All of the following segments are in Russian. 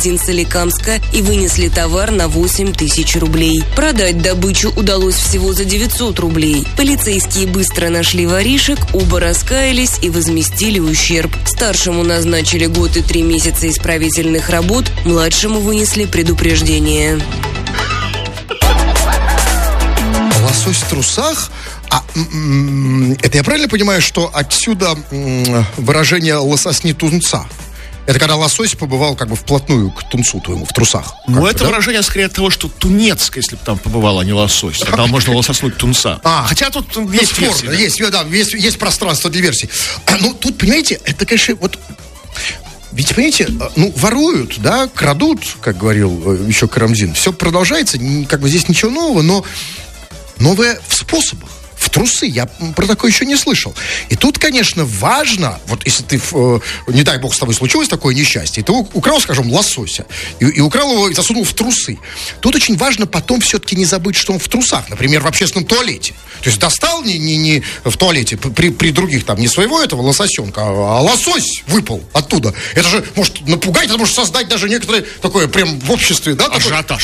Соликамска и вынесли товар на 8 тысяч рублей. Продать добычу удалось всего за 900 рублей. Полицейские быстро нашли воришек, оба раскаялись и возместили ущерб. Старшему назначили год и 3 месяца исправительных работ, младшему вынесли предупреждение. Лосось в трусах? Это я правильно понимаю, что отсюда выражение «лососни тунца»? Это когда лосось побывал как бы вплотную к тунцу твоему, в трусах. Ну, это выражение скорее от того, что тунец, если бы там побывал, а не лосось. Тогда можно лососнуть тунца. Хотя тут есть версии. Есть пространство для версий. Ну, тут, понимаете, это, конечно, вот... Ведь, понимаете, воруют, да, крадут, как говорил еще Карамзин. Все продолжается, как бы здесь ничего нового, но новое в способах. В трусы. Я про такое еще не слышал. И тут, конечно, важно, вот если ты, не дай бог, с тобой случилось такое несчастье, и ты украл, скажем, лосося, и украл его и засунул в трусы. Тут очень важно потом все-таки не забыть, что он в трусах, например, в общественном туалете. То есть достал не в туалете, при других там, не своего этого лососенка, а лосось выпал оттуда. Это же может напугать, это может создать даже некоторое такое прям в обществе, да? Ажиотаж.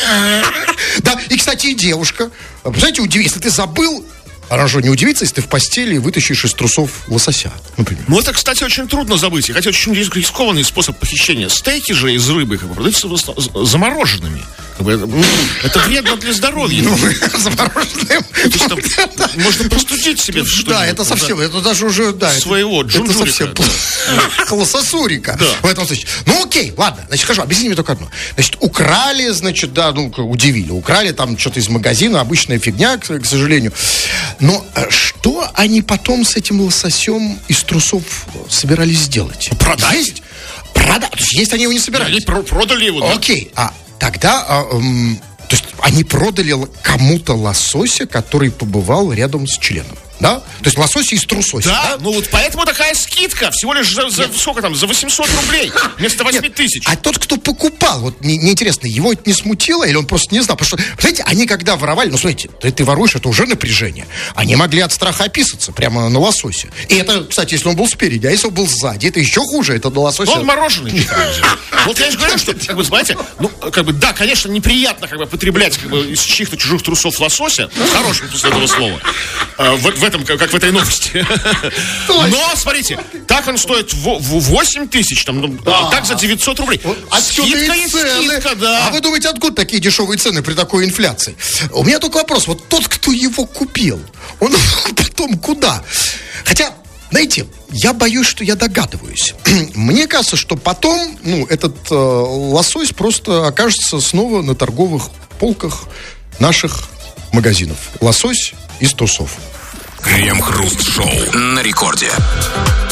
Да, и, кстати, и девушка. Знаете, если ты забыл, она же не удивится, если ты в постели вытащишь из трусов лосося, например. Ну, это, кстати, очень трудно забыть. И хотя очень рискованный способ похищения. Стейки же из рыбы продаются замороженными. Это вредно для здоровья. Замороженным. Можно простудить себе что-нибудь. Да, это совсем, это даже уже, да. Своего джунжурика. Лососурика. В этом случае. Ну, окей, ладно. Значит, скажу, объясни мне только одно. Значит, украли, значит, да, удивили. Украли там что-то из магазина, обычная фигня, к сожалению. Но что они потом с этим лососем из трусов собирались сделать? Продать? Есть они его не собирались. Они продали его, да? Окей, тогда, то есть они продали кому-то лосося, который побывал рядом с членом. Да? То есть лосось из трусося. Да, ну вот поэтому такая скидка. Всего лишь за сколько там? За 800 рублей вместо 8 тысяч. А тот, кто покупал, вот мне интересно, его это не смутило или он просто не знал? Потому что, знаете, они когда воровали, ну, смотрите, ты воруешь, это уже напряжение. Они могли от страха описаться прямо на лососе. И это, кстати, если он был спереди, а если он был сзади, это еще хуже, это на лососе. Он мороженый. Вот я же говорю, что, как бы, знаете, ну, как бы, да, конечно, неприятно, как бы, потреблять, как бы, из чьих-то чужих трусов лосося, в хорошем смысле этого слова. В этом, как в этой новости. Но, смотрите, так он стоит 8 тысяч, там, так за 900 рублей. Скидка и скидка, да. А вы думаете, откуда такие дешевые цены при такой инфляции? У меня только вопрос, вот тот, кто его купил, он потом куда? Хотя, знаете, я боюсь, что я догадываюсь. Мне кажется, что потом, этот лосось просто окажется снова на торговых полках наших магазинов. Лосось из трусов. Крем-хруст-шоу на рекорде.